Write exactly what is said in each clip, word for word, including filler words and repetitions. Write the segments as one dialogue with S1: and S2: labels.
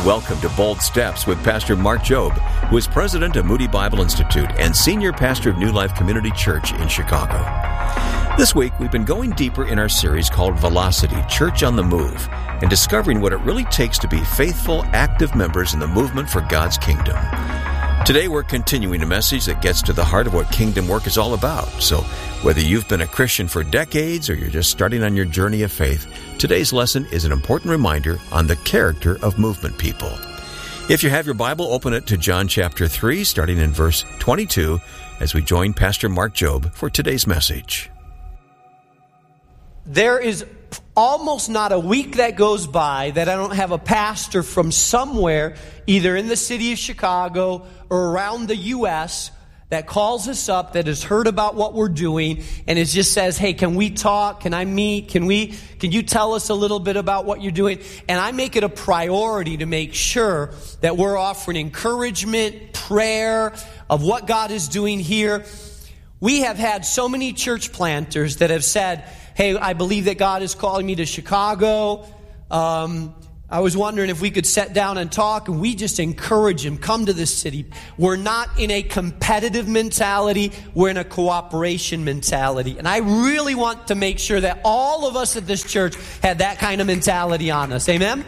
S1: and welcome to Bold Steps with Pastor Mark Jobe, who is president of Moody Bible Institute and senior pastor of New Life Community Church in Chicago. This week, we've been going deeper in our series called Velocity, Church on the Move, and discovering what it really takes to be faithful, active members in the movement for God's kingdom. Today, we're continuing a message that gets to the heart of what kingdom work is all about. So, whether you've been a Christian for decades or you're just starting on your journey of faith, today's lesson is an important reminder on the character of movement people. If you have your Bible, open it to John chapter three, starting in verse twenty-two, as we join Pastor Mark Jobe for today's message.
S2: There is almost not a week that goes by that I don't have a pastor from somewhere, either in the city of Chicago or around the U S, that calls us up, that has heard about what we're doing, and it just says, hey, can we talk? Can I meet? Can we? Can you tell us a little bit about what you're doing? And I make it a priority to make sure that we're offering encouragement, prayer of what God is doing here. We have had so many church planters that have said, hey, I believe that God is calling me to Chicago. Um, I was wondering if we could sit down and talk, and we just encourage them, come to this city. We're not in a competitive mentality. We're in a cooperation mentality. And I really want to make sure that all of us at this church had that kind of mentality on us. Amen?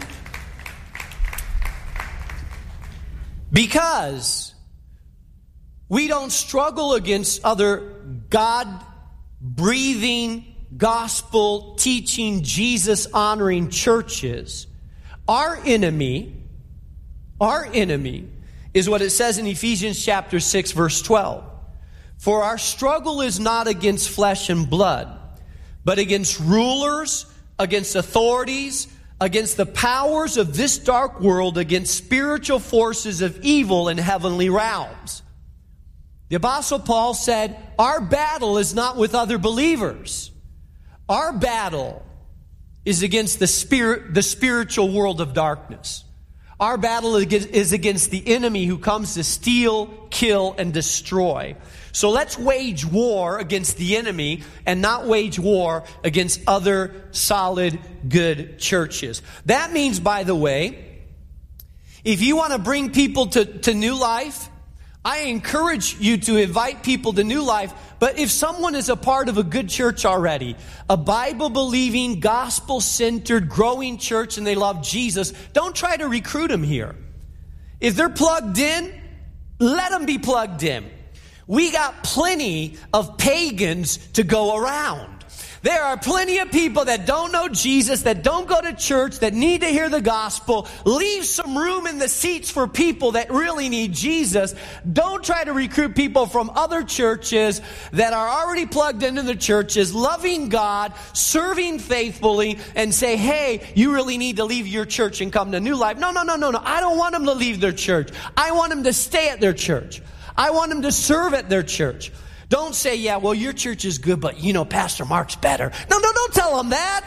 S2: Because we don't struggle against other God-breathing, gospel-teaching, Jesus-honoring churches. Our enemy, our enemy is what it says in Ephesians chapter six, verse twelve. For our struggle is not against flesh and blood, but against rulers, against authorities, against the powers of this dark world, against spiritual forces of evil in heavenly realms. The Apostle Paul said, our battle is not with other believers. Our battle is against the spirit, the spiritual world of darkness. Our battle is against the enemy who comes to steal, kill, and destroy. So let's wage war against the enemy and not wage war against other solid, good churches. That means, by the way, if you want to bring people to, to New Life, I encourage you to invite people to New Life, but if someone is a part of a good church already, a Bible-believing, gospel-centered, growing church, and they love Jesus, don't try to recruit them here. If they're plugged in, let them be plugged in. We got plenty of pagans to go around. There are plenty of people that don't know Jesus, that don't go to church, that need to hear the gospel. Leave some room in the seats for people that really need Jesus. Don't try to recruit people from other churches that are already plugged into the churches, loving God, serving faithfully, and say, hey, you really need to leave your church and come to New Life. No, no, no, no, no. I don't want them to leave their church. I want them to stay at their church. I want them to serve at their church. Don't say, yeah, well, your church is good, but, you know, Pastor Mark's better. No, no, don't tell them that.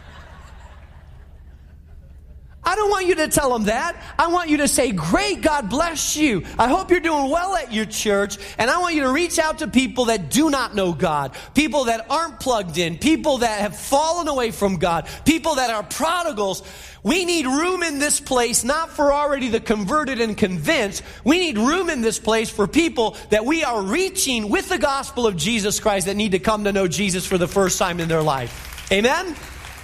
S2: I don't want you to tell them that. I want you to say, great, God bless you. I hope you're doing well at your church. And I want you to reach out to people that do not know God, people that aren't plugged in, people that have fallen away from God, people that are prodigals. We need room in this place, not for already the converted and convinced. We need room in this place for people that we are reaching with the gospel of Jesus Christ that need to come to know Jesus for the first time in their life. Amen?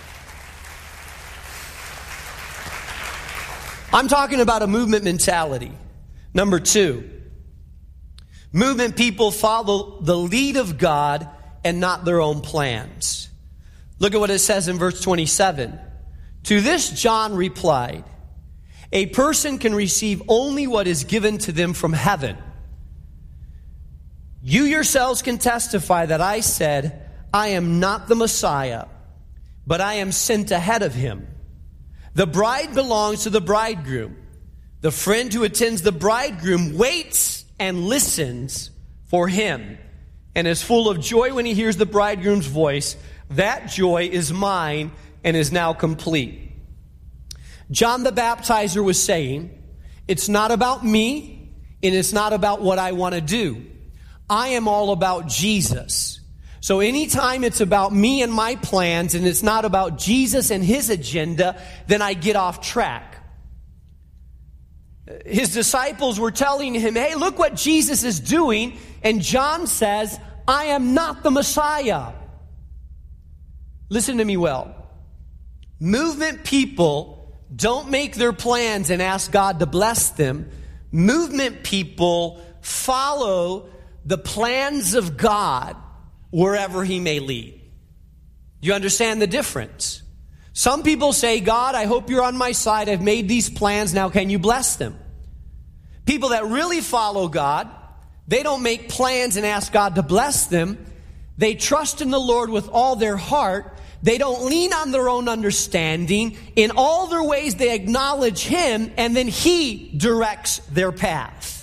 S2: I'm talking about a movement mentality. Number two, movement people follow the lead of God and not their own plans. Look at what it says in verse twenty-seven. To this John replied, a person can receive only what is given to them from heaven. You yourselves can testify that I said, I am not the Messiah, but I am sent ahead of him. The bride belongs to the bridegroom. The friend who attends the bridegroom waits and listens for him and is full of joy when he hears the bridegroom's voice. That joy is mine and is now complete. John the Baptizer was saying, it's not about me and it's not about what I want to do. I am all about Jesus. So anytime it's about me and my plans and it's not about Jesus and his agenda, then I get off track. his disciples were telling him, hey, look what Jesus is doing. And John says, I am not the Messiah. Listen to me well. Movement people don't make their plans and ask God to bless them. Movement people follow the plans of God wherever he may lead. You understand the difference? Some people say, God, I hope you're on my side. I've made these plans. Now can you bless them? People that really follow God, they don't make plans and ask God to bless them. They trust in the Lord with all their heart. They don't lean on their own understanding. In all their ways, they acknowledge him, and then he directs their path.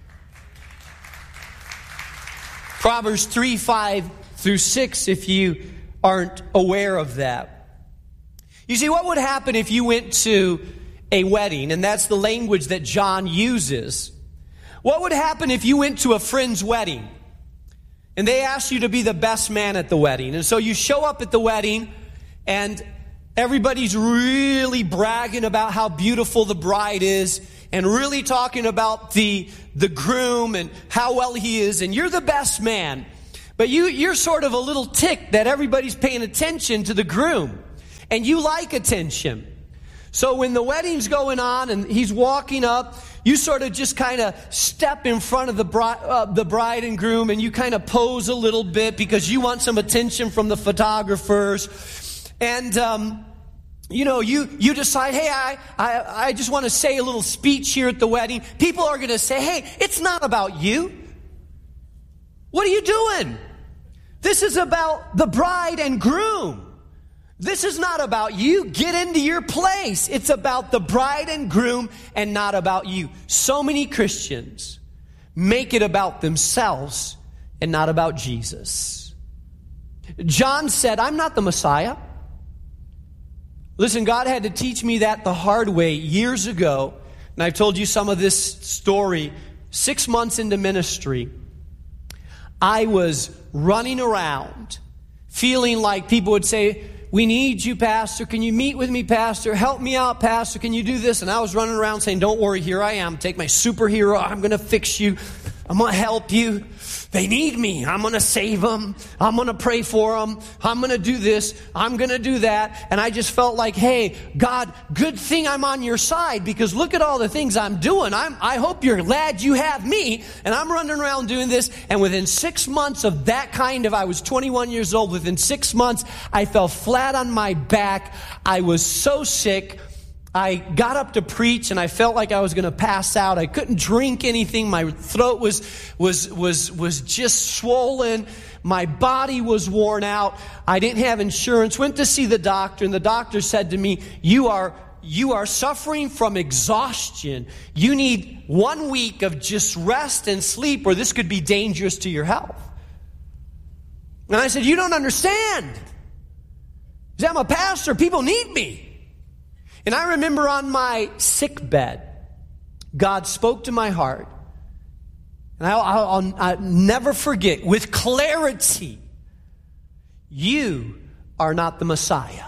S2: Proverbs three, five through six, if you aren't aware of that. You see, what would happen if you went to a wedding, and that's the language that John uses. What would happen if you went to a friend's wedding, and they asked you to be the best man at the wedding? And so you show up at the wedding, and everybody's really bragging about how beautiful the bride is, and really talking about the, the groom and how well he is, and you're the best man. But you, you're sort of a little ticked that everybody's paying attention to the groom. And you like attention. So when the wedding's going on and he's walking up, you sort of just kind of step in front of the bride, uh, the bride and groom, and you kind of pose a little bit because you want some attention from the photographers. And, um, you know, you, you decide, hey, I, I, I just want to say a little speech here at the wedding. People are going to say, hey, it's not about you. What are you doing? This is about the bride and groom. This is not about you. Get into your place. It's about the bride and groom and not about you. So many Christians make it about themselves and not about Jesus. John said, I'm not the Messiah. Listen, God had to teach me that the hard way years ago. And I've told you some of this story. Six months into ministry, I was running around feeling like people would say, we need you, Pastor. Can you meet with me, Pastor? Help me out, Pastor. Can you do this? And I was running around saying, don't worry, here I am. Take my superhero. I'm going to fix you. I'm going to help you. They need me. I'm going to save them. I'm going to pray for them. I'm going to do this. I'm going to do that. And I just felt like, hey, God, good thing I'm on your side, because look at all the things I'm doing. I'm, I hope you're glad you have me. And I'm running around doing this. And within six months of that kind of, I was twenty-one years old. Within six months, I fell flat on my back. I was so sick. I got up to preach and I felt like I was going to pass out. I couldn't drink anything. My throat was was was was just swollen. My body was worn out. I didn't have insurance. Went to see the doctor, and the doctor said to me, "You are you are suffering from exhaustion. You need one week of just rest and sleep, or this could be dangerous to your health." And I said, "You don't understand. I'm a pastor. People need me." And I remember on my sick bed, God spoke to my heart. And I'll, I'll, I'll never forget, with clarity, you are not the Messiah.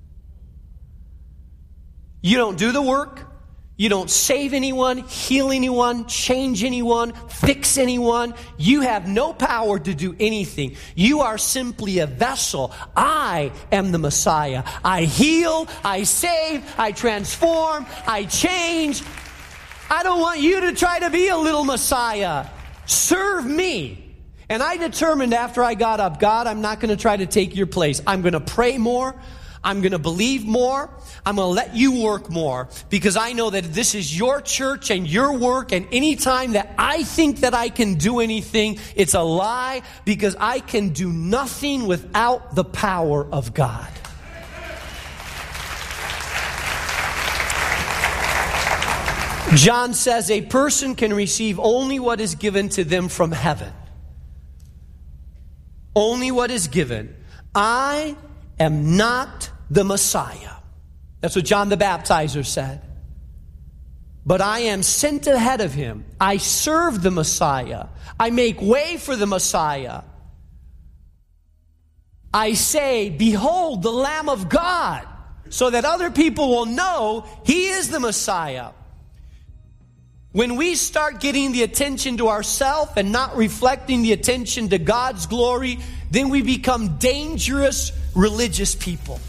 S2: You don't do the work. You don't save anyone, heal anyone, change anyone, fix anyone. You have no power to do anything. You are simply a vessel. I am the Messiah. I heal, I save, I transform, I change. I don't want you to try to be a little Messiah. Serve me. And I determined after I got up, God, I'm not going to try to take your place. I'm going to pray more. I'm going to believe more. I'm going to let you work more, because I know that this is your church and your work, and anytime that I think that I can do anything, it's a lie, because I can do nothing without the power of God. John says a person can receive only what is given to them from heaven. Only what is given. I am not the Messiah. That's what John the Baptizer said. But I am sent ahead of him. I serve the Messiah. I make way for the Messiah. I say, behold the Lamb of God, so that other people will know he is the Messiah. When we start getting the attention to ourselves and not reflecting the attention to God's glory, then we become dangerous religious people.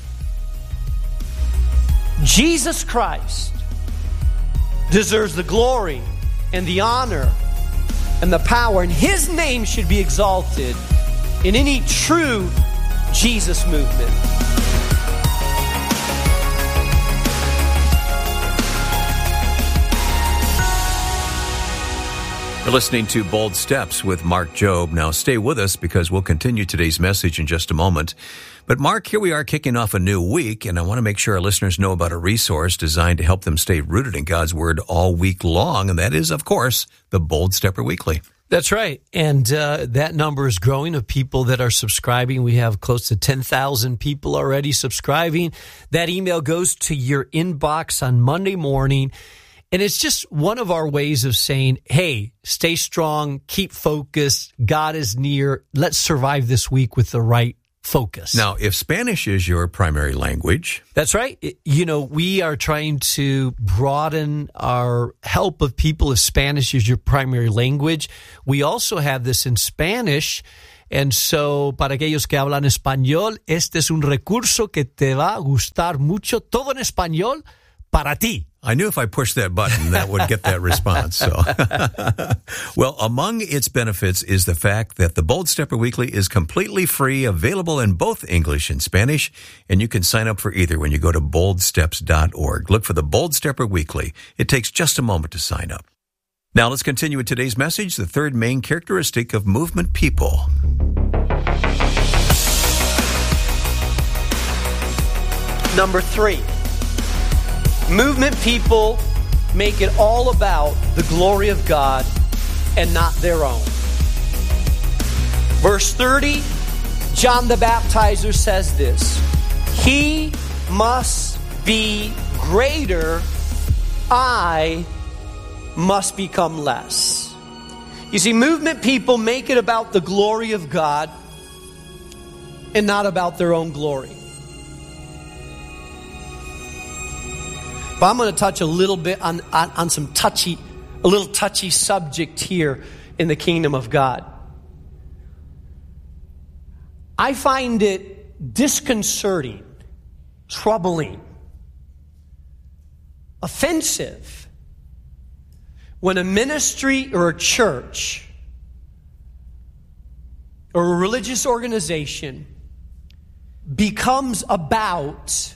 S2: Jesus Christ deserves the glory and the honor and the power, and His name should be exalted in any true Jesus movement.
S1: You're listening to Bold Steps with Mark Jobe. Now stay with us because we'll continue today's message in just a moment. But Mark, here we are kicking off a new week, and I want to make sure our listeners know about a resource designed to help them stay rooted in God's Word all week long, and that is, of course, the Bold Stepper Weekly.
S2: That's right. And uh, that number is growing of people that are subscribing. We have close to ten thousand people already subscribing. That email goes to your inbox on Monday morning. And it's just one of our ways of saying, hey, stay strong, keep focused, God is near. Let's survive this week with the right focus.
S1: Now, if Spanish is your primary language.
S2: That's right. You know, we are trying to broaden our help of people if Spanish is your primary language. We also have this in Spanish. And so, para aquellos que hablan español, este es un recurso que te va a gustar mucho. Todo en español para ti.
S1: I knew if I pushed that button, that would get that response. So, well, among its benefits is the fact that the Bold Stepper Weekly is completely free, available in both English and Spanish, and you can sign up for either when you go to bold steps dot org. Look for the Bold Stepper Weekly. It takes just a moment to sign up. Now, let's continue with today's message, the third main characteristic of movement people.
S2: Number three. Movement people make it all about the glory of God and not their own. Verse thirty, John the Baptizer says this, He must be greater, I must become less. You see, movement people make it about the glory of God and not about their own glory. But I'm going to touch a little bit on, on, on some touchy, a little touchy subject here in the kingdom of God. I find it disconcerting, troubling, offensive when a ministry or a church or a religious organization becomes about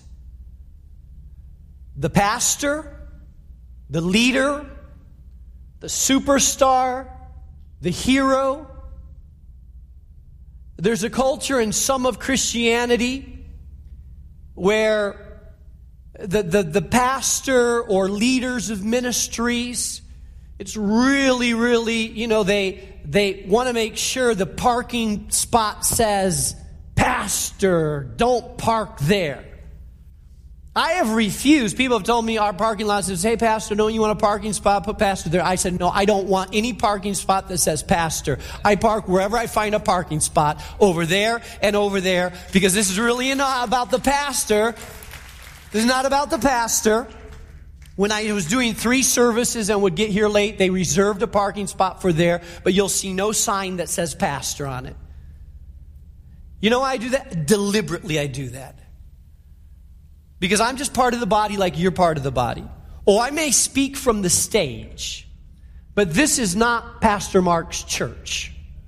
S2: the pastor, the leader, the superstar, the hero. There's a culture in some of Christianity where the, the, the pastor or leaders of ministries, it's really, really, you know, they they want to make sure the parking spot says, Pastor, don't park there. I have refused. People have told me our parking lot says, hey, Pastor, don't you want a parking spot? Put Pastor there. I said, no, I don't want any parking spot that says Pastor. I park wherever I find a parking spot, over there and over there, because this is really not about the pastor. This is not about the pastor. When I was doing three services and would get here late, they reserved a parking spot for there, but you'll see no sign that says Pastor on it. You know why I do that? Deliberately I do that. Because I'm just part of the body like you're part of the body. Oh, I may speak from the stage, but this is not Pastor Mark's church.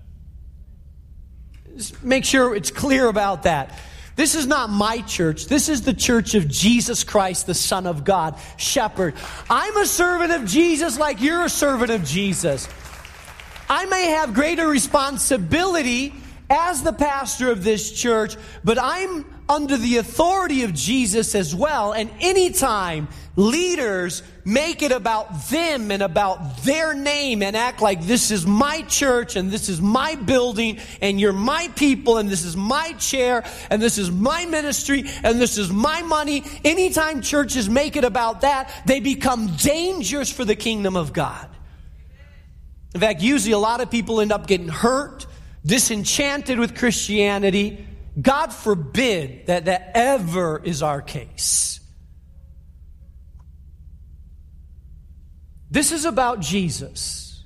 S2: Just make sure it's clear about that. This is not my church. This is the church of Jesus Christ, the Son of God, Shepherd. I'm a servant of Jesus like you're a servant of Jesus. I may have greater responsibility as the pastor of this church, but I'm under the authority of Jesus as well. And anytime leaders make it about them and about their name and act like this is my church and this is my building and you're my people and this is my chair and this is my ministry and this is my money, anytime churches make it about that, they become dangerous for the kingdom of God. In fact, usually a lot of people end up getting hurt, disenchanted with Christianity. God forbid that that ever is our case. This is about Jesus.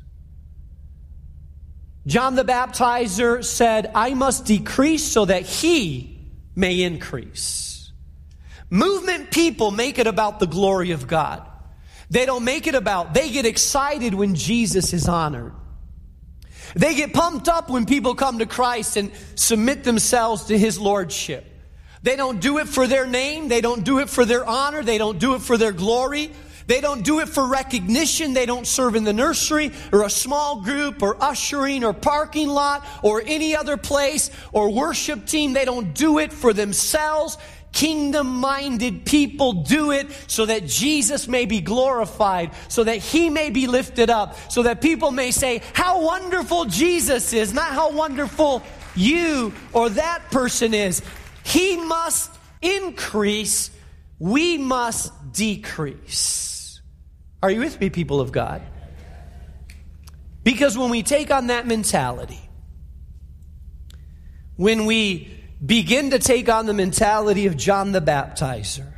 S2: John the Baptizer said, I must decrease so that he may increase. Movement people make it about the glory of God. They don't make it about, they get excited when Jesus is honored. They get pumped up when people come to Christ and submit themselves to his lordship. They don't do it for their name. They don't do it for their honor. They don't do it for their glory. They don't do it for recognition. They don't serve in the nursery or a small group or ushering or parking lot or any other place or worship team. They don't do it for themselves. Kingdom-minded people do it so that Jesus may be glorified, so that he may be lifted up, so that people may say, how wonderful Jesus is, not how wonderful you or that person is. He must increase, we must decrease. Are you with me, people of God? Because when we take on that mentality, when we begin to take on the mentality of John the Baptizer,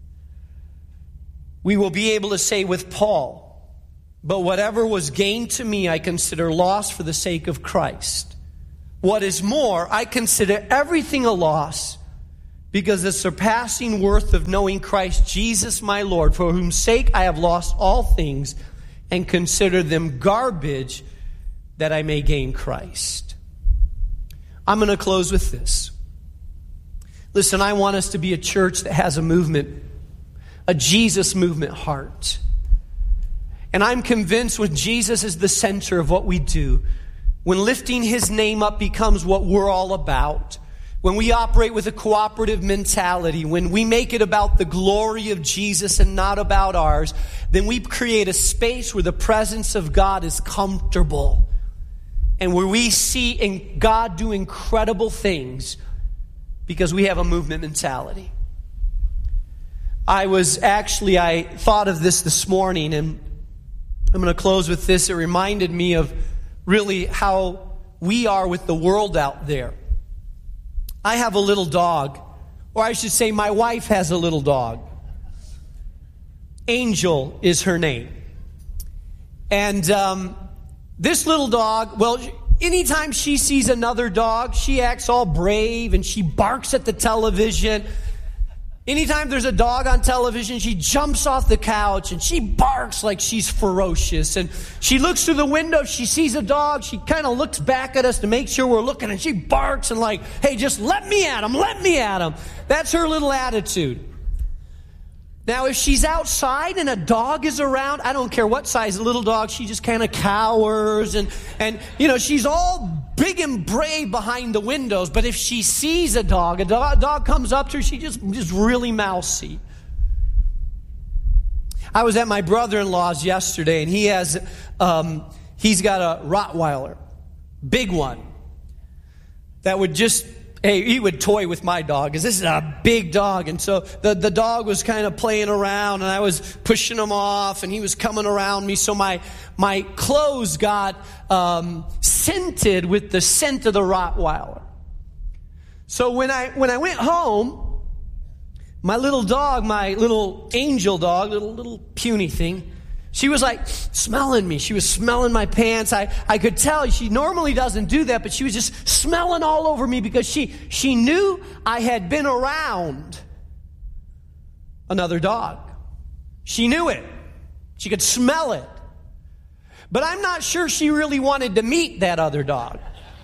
S2: we will be able to say with Paul, but whatever was gained to me, I consider loss for the sake of Christ. What is more, I consider everything a loss because the surpassing worth of knowing Christ Jesus my Lord, for whose sake I have lost all things and consider them garbage that I may gain Christ. I'm going to close with this. Listen, I want us to be a church that has a movement, a Jesus movement heart. And I'm convinced when Jesus is the center of what we do, when lifting his name up becomes what we're all about, when we operate with a cooperative mentality, when we make it about the glory of Jesus and not about ours, then we create a space where the presence of God is comfortable and where we see in God do incredible things because we have a movement mentality. I was actually, I thought of this this morning, and I'm going to close with this. It reminded me of really how we are with the world out there. I have a little dog, or I should say my wife has a little dog. Angel is her name. And um, this little dog, well, anytime she sees another dog, she acts all brave and she barks at the television. Anytime there's a dog on television, she jumps off the couch and she barks like she's ferocious. And she looks through the window, she sees a dog, she kind of looks back at us to make sure we're looking, and she barks and like, hey, just let me at him, let me at him. That's her little attitude. Now, if she's outside and a dog is around, I don't care what size little dog, she just kind of cowers and, and, you know, she's all big and brave behind the windows. But if she sees a dog, a dog, dog comes up to her, she just, just really mousy. I was at my brother-in-law's yesterday, and he has, um, he's got a Rottweiler, big one, that would just, hey, he would toy with my dog, because this is a big dog. And so the, the dog was kind of playing around, and I was pushing him off, and he was coming around me. So my my clothes got um, scented with the scent of the Rottweiler. So when I when I went home, my little dog, my little angel dog, little little puny thing, she was like smelling me. She was smelling my pants. I, I could tell she normally doesn't do that, but she was just smelling all over me because she, she knew I had been around another dog. She knew it. She could smell it. But I'm not sure she really wanted to meet that other dog.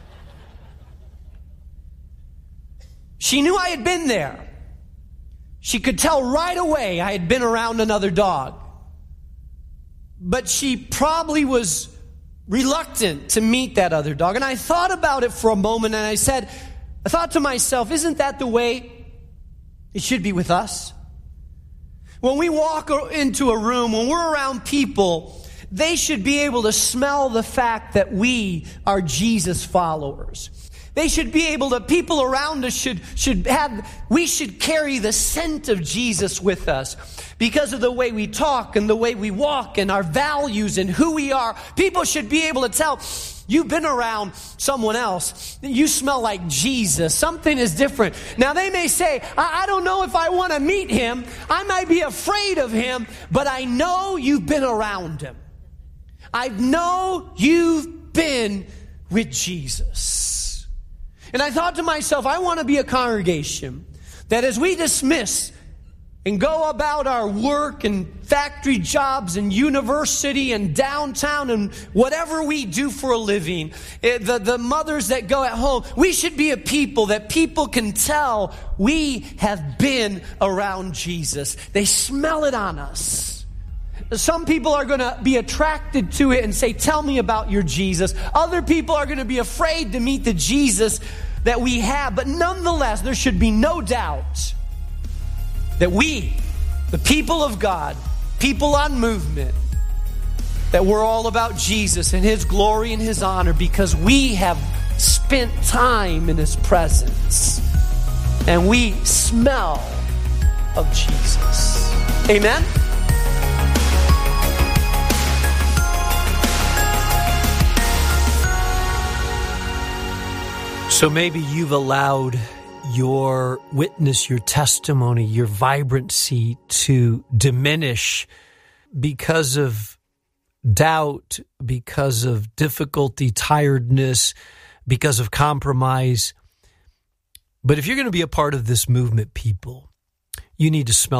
S2: She knew I had been there. She could tell right away I had been around another dog. But she probably was reluctant to meet that other dog. And I thought about it for a moment, and I said, I thought to myself, isn't that the way it should be with us? When we walk into a room, when we're around people, they should be able to smell the fact that we are Jesus followers. They should be able to, people around us should, should have, we should carry the scent of Jesus with us because of the way we talk and the way we walk and our values and who we are. People should be able to tell, you've been around someone else. You smell like Jesus. Something is different. Now they may say, I, I don't know if I want to meet him. I might be afraid of him, but I know you've been around him. I know you've been with Jesus. And I thought to myself, I want to be a congregation that as we dismiss and go about our work and factory jobs and university and downtown and whatever we do for a living, it, the, the mothers that go at home, we should be a people that people can tell we have been around Jesus. They smell it on us. Some people are going to be attracted to it and say, tell me about your Jesus. Other people are going to be afraid to meet the Jesus that we have. But nonetheless, there should be no doubt that we, the people of God, people on movement, that we're all about Jesus and His glory and His honor because we have spent time in His presence and we smell of Jesus. Amen? So maybe you've allowed your witness, your testimony, your vibrancy to diminish because of doubt, because of difficulty, tiredness, because of compromise. But if you're going to be a part of this movement, people, you need to smell